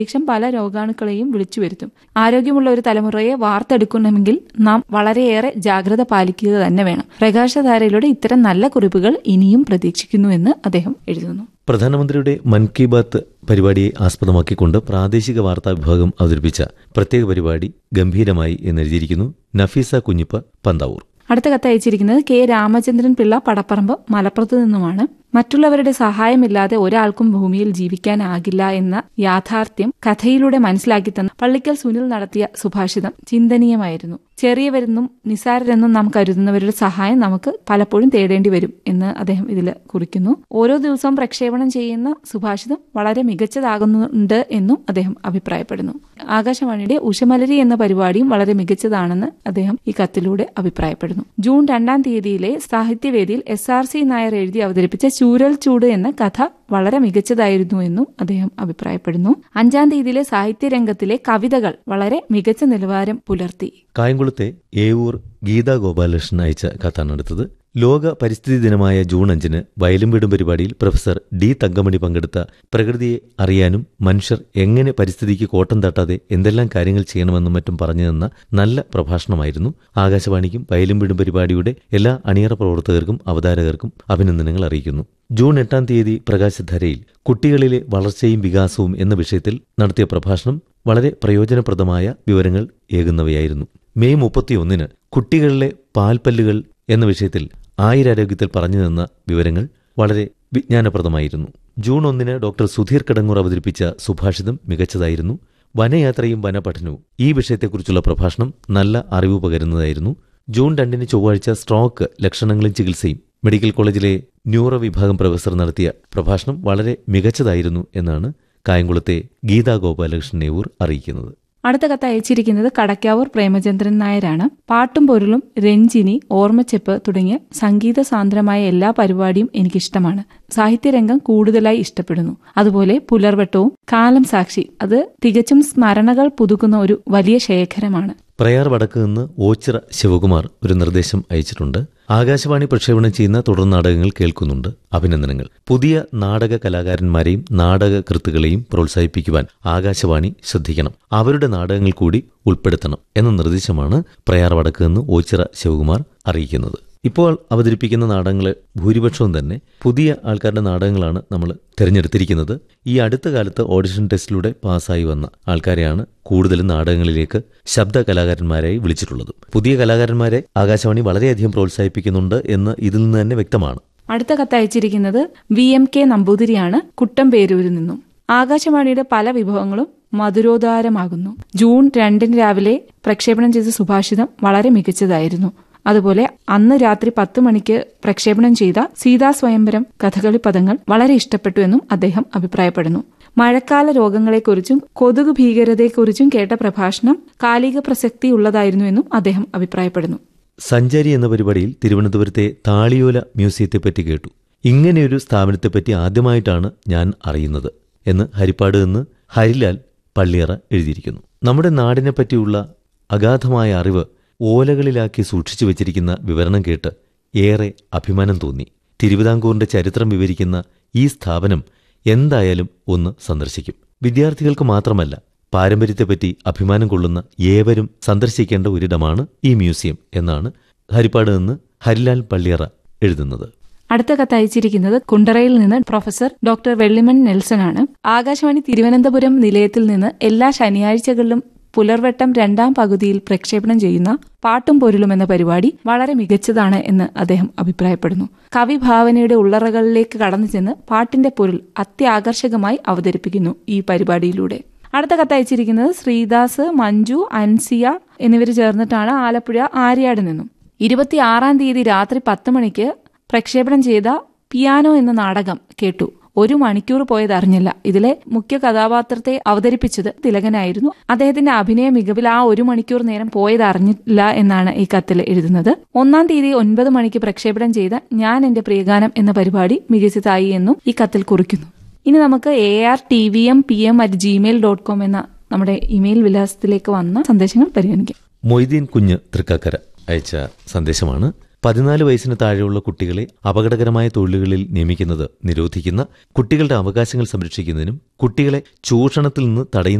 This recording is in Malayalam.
പല രോഗാണുക്കളെയും വിളിച്ചു വരുത്തും. ആരോഗ്യമുള്ള ഒരു തലമുറയെ വാർത്തെടുക്കണമെങ്കിൽ നാം വളരെയേറെ ജാഗ്രത പാലിക്കുക തന്നെ വേണം. പ്രകാശധാരയിലൂടെ ഇത്തരം നല്ല കുറിപ്പുകൾ ഇനിയും പ്രതീക്ഷിക്കുന്നുവെന്ന് അദ്ദേഹം എഴുതുന്നു. പ്രധാനമന്ത്രിയുടെ മൻ കി ബാത്ത് പരിപാടിയെ ആസ്പദമാക്കിക്കൊണ്ട് പ്രാദേശിക വാർത്താ വിഭാഗം അവതരിപ്പിച്ച പ്രത്യേക പരിപാടി ഗംഭീരമായി എന്നെഴുതിയിരിക്കുന്നു നഫീസ കുഞ്ഞിപ്പ പന്താവൂർ. അടുത്ത കത്ത് അയച്ചിരിക്കുന്നത് കെ രാമചന്ദ്രൻ പിള്ള പടപ്പറമ്പ് മലപ്പുറത്തു നിന്നുമാണ്. മറ്റുള്ളവരുടെ സഹായമില്ലാതെ ഒരാൾക്കും ഭൂമിയിൽ ജീവിക്കാനാകില്ല എന്ന യാഥാർത്ഥ്യം കഥയിലൂടെ മനസ്സിലാക്കി തന്ന പള്ളിക്കൽ സുനിൽ നടത്തിയ സുഭാഷിതം ചിന്തനീയമായിരുന്നു. ചെറിയവരെന്നും നിസാരരെന്നും നാം കരുതുന്നവരുടെ സഹായം നമുക്ക് പലപ്പോഴും തേടേണ്ടി വരും എന്ന് അദ്ദേഹം ഇതിൽ കുറിക്കുന്നു. ഓരോ ദിവസവും പ്രക്ഷേപണം ചെയ്യുന്ന സുഭാഷിതം വളരെ മികച്ചതാകുന്നുണ്ട് എന്നും അദ്ദേഹം അഭിപ്രായപ്പെടുന്നു. ആകാശവാണിയുടെ ഉഷമലരി എന്ന പരിപാടിയും വളരെ മികച്ചതാണെന്ന് അദ്ദേഹം ഈ കത്തിലൂടെ അഭിപ്രായപ്പെടുന്നു. ജൂൺ 2 തീയതിയിലെ സാഹിത്യവേദിയിൽ SRC നായർ എഴുതി അവതരിപ്പിച്ച ചൂരൽ ചൂട് എന്ന കഥ വളരെ മികച്ചതായിരുന്നു എന്നും അദ്ദേഹം അഭിപ്രായപ്പെടുന്നു. 5 തീയതിയിലെ സാഹിത്യരംഗത്തിലെ കവിതകൾ വളരെ മികച്ച നിലവാരം പുലർത്തി. കായംകുളത്തെ ഏവൂർ ഗീതാ ഗോപാലകൃഷ്ണൻ അയച്ച കത്താണ് അടുത്തത്. ലോക പരിസ്ഥിതി ദിനമായ ജൂൺ 5 വയലും വീടും പരിപാടിയിൽ പ്രൊഫസർ ഡി തങ്കമണി പങ്കെടുത്ത പ്രകൃതിയെ അറിയാനും മനുഷ്യർ എങ്ങനെ പരിസ്ഥിതിക്ക് കോട്ടം തട്ടാതെ എന്തെല്ലാം കാര്യങ്ങൾ ചെയ്യണമെന്നും മറ്റും പറഞ്ഞു തന്ന നല്ല പ്രഭാഷണമായിരുന്നു. ആകാശവാണിക്കും വയലും വീടും പരിപാടിയുടെ എല്ലാ അണിയറ പ്രവർത്തകർക്കും അവതാരകർക്കും അഭിനന്ദനങ്ങൾ അറിയിക്കുന്നു. ജൂൺ 8 തീയതി പ്രകാശധാരയിൽ കുട്ടികളിലെ വളർച്ചയും വികാസവും എന്ന വിഷയത്തിൽ നടത്തിയ പ്രഭാഷണം വളരെ പ്രയോജനപ്രദമായ വിവരങ്ങൾ ഏകുന്നവയായിരുന്നു. മെയ് 31 കുട്ടികളിലെ പാൽപ്പല്ലുകൾ എന്ന വിഷയത്തിൽ ആയുരാരോഗ്യത്തിൽ പറഞ്ഞു തന്ന വിവരങ്ങൾ വളരെ വിജ്ഞാനപ്രദമായിരുന്നു. ജൂൺ 1 ഡോക്ടർ സുധീർ കടങ്ങൂർ അവതരിപ്പിച്ച സുഭാഷിതം മികച്ചതായിരുന്നു. വനയാത്രയും വനപഠനവും ഈ വിഷയത്തെക്കുറിച്ചുള്ള പ്രഭാഷണം നല്ല അറിവ് പകരുന്നതായിരുന്നു. ജൂൺ 2 ചൊവ്വാഴ്ച സ്ട്രോക്ക് ലക്ഷണങ്ങളും ചികിത്സയും മെഡിക്കൽ കോളേജിലെ ന്യൂറോ വിഭാഗം പ്രൊഫസർ നടത്തിയ പ്രഭാഷണം വളരെ മികച്ചതായിരുന്നു എന്നാണ് കായംകുളത്തെ ഗീതാ ഗോപാലകൃഷ്ണൻ ഏവൂർ അറിയിക്കുന്നത്. അടുത്ത കത്ത് അയച്ചിരിക്കുന്നത് കടക്കാവൂർ പ്രേമചന്ദ്രൻ നായരാണ്. പാട്ടും പൊരുളും, രഞ്ജിനി, ഓർമ്മച്ചെപ്പ് തുടങ്ങിയ സംഗീത സാന്ദ്രമായ എല്ലാ പരിപാടിയും എനിക്കിഷ്ടമാണ്. സാഹിത്യരംഗം കൂടുതലായി ഇഷ്ടപ്പെടുന്നു. അതുപോലെ പുലർവട്ടവും കാലം സാക്ഷി അത് തികച്ചും സ്മരണകൾ പുതുക്കുന്ന ഒരു വലിയ ശേഖരമാണ്. പ്രയാർ വടക്ക് നിന്ന് ഓച്ചിറ ശിവകുമാർ ഒരു നിർദ്ദേശം അയച്ചിട്ടുണ്ട്. ആകാശവാണി പ്രക്ഷേപണം ചെയ്യുന്ന തുടർ നാടകങ്ങൾ കേൾക്കുന്നുണ്ട്. അഭിനന്ദനങ്ങൾ. പുതിയ നാടക കലാകാരന്മാരെയും നാടകകൃത്തുക്കളെയും പ്രോത്സാഹിപ്പിക്കുവാൻ ആകാശവാണി ശ്രദ്ധിക്കണം. അവരുടെ നാടകങ്ങൾ കൂടി ഉൾപ്പെടുത്തണം എന്ന നിർദ്ദേശമാണ് പ്രയാർ വടക്ക് നിന്ന് ഓച്ചിറ ശിവകുമാർ അറിയിക്കുന്നത്. ഇപ്പോൾ അവതരിപ്പിക്കുന്ന നാടകങ്ങൾ ഭൂരിപക്ഷവും തന്നെ പുതിയ ആൾക്കാരുടെ നാടകങ്ങളാണ് നമ്മൾ തിരഞ്ഞെടുത്തിരിക്കുന്നത്. ഈ അടുത്ത കാലത്ത് ഓഡിഷൻ ടെസ്റ്റിലൂടെ പാസ്സായി വന്ന ആൾക്കാരെയാണ് കൂടുതലും നാടകങ്ങളിലേക്ക് ശബ്ദ കലാകാരന്മാരായി വിളിച്ചിട്ടുള്ളത്. പുതിയ കലാകാരന്മാരെ ആകാശവാണി വളരെയധികം പ്രോത്സാഹിപ്പിക്കുന്നുണ്ട് എന്ന് ഇതിൽ നിന്ന് തന്നെ വ്യക്തമാണ്. അടുത്ത കത്തയച്ചിരിക്കുന്നത് VMK നമ്പൂതിരിയാണ്, കുട്ടമ്പേരൂരിൽ നിന്നും. ആകാശവാണിയുടെ പല വിഭവങ്ങളും മധുരോദാരമാകുന്നു. ജൂൺ 2 രാവിലെ പ്രക്ഷേപണം ചെയ്ത സുഭാഷിതം വളരെ മികച്ചതായിരുന്നു. അതുപോലെ അന്ന് രാത്രി 10 മണിക്ക് പ്രക്ഷേപണം ചെയ്ത സീതാ സ്വയംവരം കഥകളി പദങ്ങൾ വളരെ ഇഷ്ടപ്പെട്ടു എന്നും അദ്ദേഹം അഭിപ്രായപ്പെടുന്നു. മഴക്കാല രോഗങ്ങളെക്കുറിച്ചും കൊതുക് ഭീകരതയെക്കുറിച്ചും കേട്ട പ്രഭാഷണം കാലിക പ്രസക്തി ഉള്ളതായിരുന്നു എന്നും അദ്ദേഹം അഭിപ്രായപ്പെടുന്നു. സഞ്ചാരി എന്ന പരിപാടിയിൽ തിരുവനന്തപുരത്തെ താളിയോല മ്യൂസിയത്തെപ്പറ്റി കേട്ടു. ഇങ്ങനെയൊരു സ്ഥാപനത്തെപ്പറ്റി ആദ്യമായിട്ടാണ് ഞാൻ അറിയുന്നത് എന്ന് ഹരിപ്പാട് നിന്ന് ഹരിലാൽ പള്ളിയറ എഴുതിയിരിക്കുന്നു. നമ്മുടെ നാടിനെപ്പറ്റിയുള്ള അഗാധമായ അറിവ് ഓലകളിലാക്കി സൂക്ഷിച്ചു വച്ചിരിക്കുന്ന വിവരണം കേട്ട് ഏറെ അഭിമാനം തോന്നി. തിരുവിതാംകൂറിന്റെ ചരിത്രം വിവരിക്കുന്ന ഈ സ്ഥാപനം എന്തായാലും ഒന്ന് സന്ദർശിക്കും. വിദ്യാർത്ഥികൾക്ക് മാത്രമല്ല, പാരമ്പര്യത്തെപ്പറ്റി അഭിമാനം കൊള്ളുന്ന ഏവരും സന്ദർശിക്കേണ്ട ഒരിടമാണ് ഈ മ്യൂസിയം എന്നാണ് ഹരിപ്പാട് നിന്ന് ഹരിലാൽ പള്ളിയറ എഴുതുന്നത്. അടുത്ത കത്തയച്ചിരിക്കുന്നത് കുണ്ടറയിൽ നിന്ന് പ്രൊഫസർ ഡോക്ടർ വെള്ളിമൺ നെൽസൺ ആണ്. ആകാശവാണി തിരുവനന്തപുരം നിലയത്തിൽ നിന്ന് എല്ലാ ശനിയാഴ്ചകളിലും പുലർവട്ടം 2ാം പകുതിയിൽ പ്രക്ഷേപണം ചെയ്യുന്ന പാട്ടും പൊരുളും എന്ന പരിപാടി വളരെ മികച്ചതാണ് എന്ന് അദ്ദേഹം അഭിപ്രായപ്പെടുന്നു. കവിഭാവനയുടെ ഉള്ളറകളിലേക്ക് കടന്നു ചെന്ന് പാട്ടിന്റെ പൊരുൾ അത്യാകർഷകമായി അവതരിപ്പിക്കുന്നു ഈ പരിപാടിയിലൂടെ. അടുത്ത കത്തയച്ചിരിക്കുന്നത് ശ്രീദാസ്, മഞ്ജു, അൻസിയ എന്നിവർ ചേർന്നിട്ടാണ് ആലപ്പുഴ ആര്യാട് നിന്നും. 26 തീയതി രാത്രി 10 മണിക്ക് പ്രക്ഷേപണം ചെയ്ത പിയാനോ എന്ന നാടകം കേട്ടു. 1 മണിക്കൂർ പോയത് അറിഞ്ഞില്ല. ഇതിലെ മുഖ്യ കഥാപാത്രത്തെ അവതരിപ്പിച്ചത് തിലകനായിരുന്നു. അദ്ദേഹത്തിന്റെ അഭിനയ മികവിൽ ആ 1 മണിക്കൂർ നേരം പോയത് അറിഞ്ഞില്ല എന്നാണ് ഈ കത്തിൽ എഴുതുന്നത്. 1 തീയതി 9 മണിക്ക് പ്രക്ഷേപണം ചെയ്ത ഞാൻ എന്റെ പ്രിയഗാനം എന്ന പരിപാടി മികച്ചതായി എന്നും ഈ കത്തിൽ കുറിക്കുന്നു. ഇനി നമുക്ക് ARTVMPM@gmail.com എന്ന നമ്മുടെ ഇമെയിൽ വിലാസത്തിലേക്ക് വന്ന സന്ദേശങ്ങൾ പരിഗണിക്കാം. മൊയ്തീൻ കുഞ്ഞ് തൃക്കാക്കര അയച്ച സന്ദേശമാണ്. 14 വയസ്സിന് താഴെയുള്ള കുട്ടികളെ അപകടകരമായ തൊഴിലുകളിൽ നിയമിക്കുന്നത് നിരോധിക്കുന്ന കുട്ടികളുടെ അവകാശങ്ങൾ സംരക്ഷിക്കുന്നതിനും കുട്ടികളെ ചൂഷണത്തിൽ നിന്ന് തടയുന്നതിനും